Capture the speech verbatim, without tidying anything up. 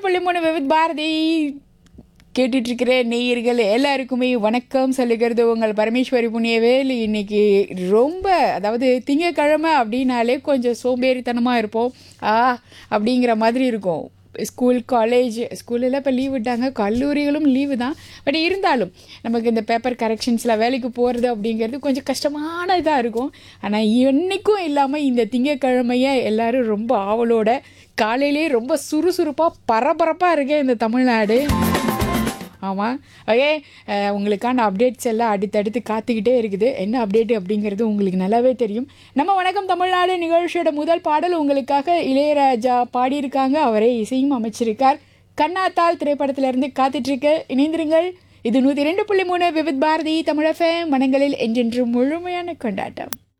புள்ளி மூணு விவித் பாரதி கேட்டுட்டு இருக்கிற நேயர்கள் எல்லாருக்குமே வணக்கம் சொல்லுகிறது உங்கள் பரமேஸ்வரி புண்ணியவேல். இன்னைக்கு ரொம்ப அதாவது திங்கக்கிழமை அப்படின்னாலே கொஞ்சம் சோம்பேறித்தனமாக இருப்போம். ஆ அப்படிங்கிற மாதிரி இருக்கும். ஸ்கூல் காலேஜ் ஸ்கூலில் இப்போ லீவ் விட்டாங்க, கல்லூரிகளும் லீவு தான். பட் இருந்தாலும் நமக்கு இந்த பேப்பர் கரெக்ஷன்ஸில் வேலைக்கு போகிறது அப்படிங்கிறது கொஞ்சம் கஷ்டமான இதாக இருக்கும். ஆனால் என்றைக்கும் இல்லாமல் இந்த திங்கக்கிழமையை எல்லோரும் ரொம்ப ஆவலோட காலையிலே ரொம்ப சுறுசுறுப்பாக பரபரப்பாக இருக்கேன் இந்த தமிழ்நாடு. ஆமாம், ஓகே. உங்களுக்கான அப்டேட்ஸ் எல்லாம் அடுத்தடுத்து காத்துக்கிட்டே இருக்குது. என்ன அப்டேட்டு அப்படிங்கிறது உங்களுக்கு நல்லாவே தெரியும். நம்ம வணக்கம் தமிழ்நாடு நிகழ்ச்சியோட முதல் பாடல் உங்களுக்காக இளையராஜா பாடியிருக்காங்க. அவரே இசையும் அமைச்சிருக்கார். கண்ணாத்தாள் திரைப்படத்திலிருந்து காத்துட்ருக்கு. இணைந்திருங்கள். இது நூற்றி ரெண்டு புள்ளி மூணு விவித் பாரதி தமிழ் எஃப்எம். மனங்களில் என்றென்று முழுமையான கொண்டாட்டம்.